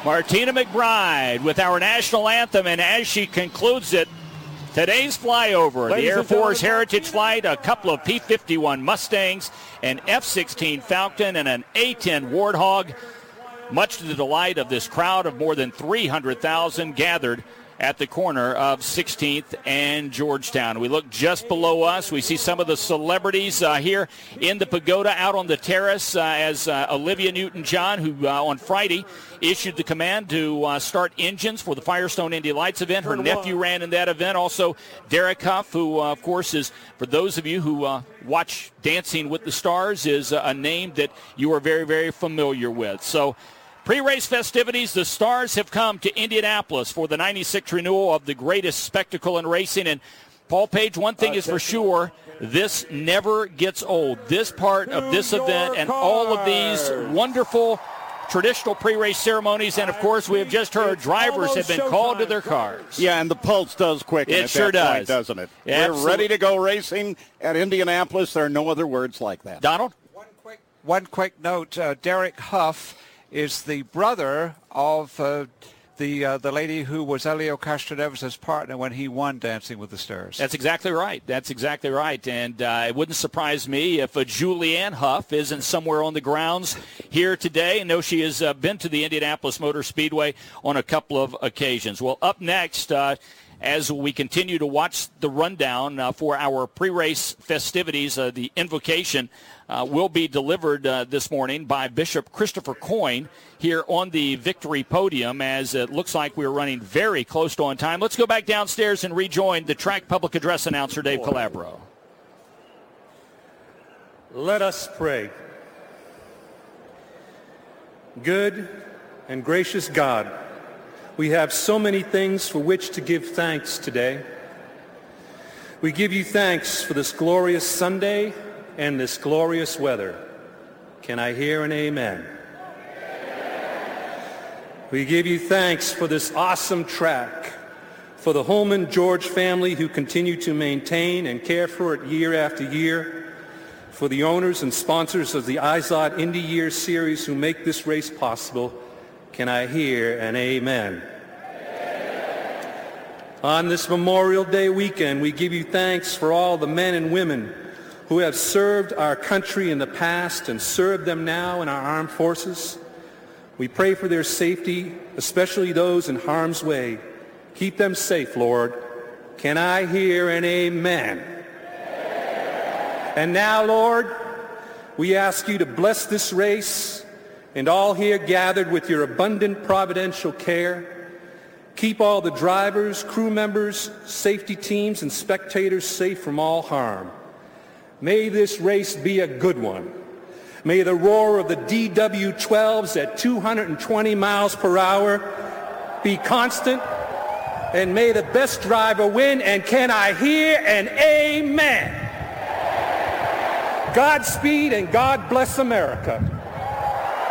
Martina McBride with our national anthem, and as she concludes it, today's flyover, the Air Force Heritage Flight, a couple of P-51 Mustangs, an F-16 Falcon, and an A-10 Warthog, much to the delight of this crowd of more than 300,000 gathered at the corner of 16th and Georgetown. We look just below us. We see some of the celebrities here in the pagoda out on the terrace as Olivia Newton-John, who on Friday issued the command to start engines for the Firestone Indy Lights event. Her nephew ran in that event. Also, Derek Huff, who, of course, is, for those of you who watch Dancing with the Stars, is a name that you are very, very familiar with. So, pre-race festivities, the Stars have come to Indianapolis for the 96th renewal of the greatest spectacle in racing. And, Paul Page, one thing is for sure, this never gets old. This part of this event and all of these wonderful traditional pre-race ceremonies, and, of course, we have just heard drivers have been called to their cars. Yeah, and the pulse does quicken it at sure that does. point, doesn't it? Yeah, we're ready to go racing at Indianapolis. There are no other words like that. Donald? One quick note, Derek Huff is the brother of the lady who was Elio Castroneves' partner when he won Dancing with the Stars. That's exactly right. That's exactly right. And it wouldn't surprise me if Julianne Hough isn't somewhere on the grounds here today. I know she has been to the Indianapolis Motor Speedway on a couple of occasions. Well, up next, as we continue to watch the rundown for our pre-race festivities, the invocation will be delivered this morning by Bishop Christopher Coyne here on the victory podium, as it looks like we're running very close to on time. Let's go back downstairs and rejoin the track public address announcer, Dave Calabro. Let us pray. Good and gracious God, we have so many things for which to give thanks today. We give you thanks for this glorious Sunday and this glorious weather. Can I hear an amen? We give you thanks for this awesome track, for the Holman George family who continue to maintain and care for it year after year, for the owners and sponsors of the IZOD Indy Year Series who make this race possible. Can I hear an amen? On this Memorial Day weekend, we give you thanks for all the men and women who have served our country in the past and serve them now in our armed forces. We pray for their safety, especially those in harm's way. Keep them safe, Lord. Can I hear an amen? And now, Lord, we ask you to bless this race and all here gathered with your abundant providential care. Keep all the drivers, crew members, safety teams, and spectators safe from all harm. May this race be a good one. May the roar of the DW-12s at 220 miles per hour be constant, and may the best driver win. And can I hear an amen? Godspeed and God bless America.